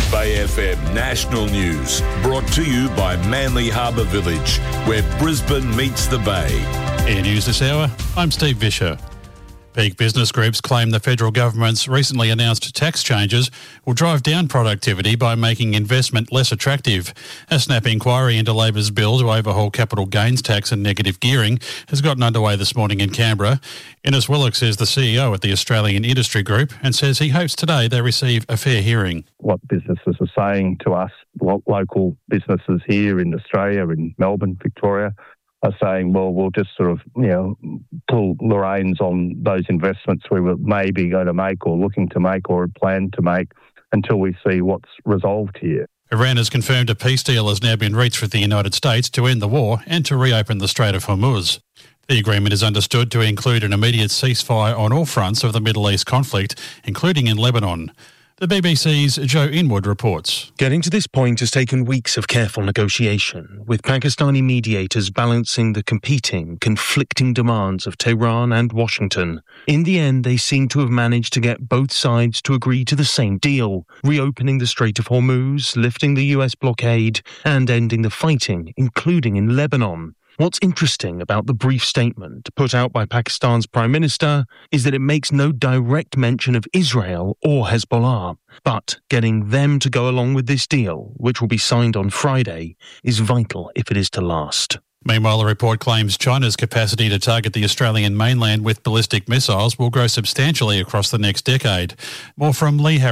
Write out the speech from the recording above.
Bay FM National News, brought to you by Manly Harbour Village, where Brisbane meets the Bay. Air News this hour, I'm Steve Vischer. Peak business groups claim the federal government's recently announced tax changes will drive down productivity by making investment less attractive. A snap inquiry into Labor's bill to overhaul capital gains tax and negative gearing has gotten underway this morning in Canberra. Innes Willox is the CEO at the Australian Industry Group and says he hopes today they receive a fair hearing. What businesses are saying to us, local businesses here in Australia, in Melbourne, Victoria, are saying, well, we'll just sort of, pull the reins on those investments we were maybe going to make or looking to make or plan to make until we see what's resolved here. Iran has confirmed a peace deal has now been reached with the United States to end the war and to reopen the Strait of Hormuz. The agreement is understood to include an immediate ceasefire on all fronts of the Middle East conflict, including in Lebanon. The BBC's Joe Inwood reports. Getting to this point has taken weeks of careful negotiation, with Pakistani mediators balancing the conflicting demands of Tehran and Washington. In the end, they seem to have managed to get both sides to agree to the same deal, reopening the Strait of Hormuz, lifting the US blockade, and ending the fighting, including in Lebanon. What's interesting about the brief statement put out by Pakistan's Prime Minister is that it makes no direct mention of Israel or Hezbollah. But getting them to go along with this deal, which will be signed on Friday, is vital if it is to last. Meanwhile, the report claims China's capacity to target the Australian mainland with ballistic missiles will grow substantially across the next decade. More from Lee Harris.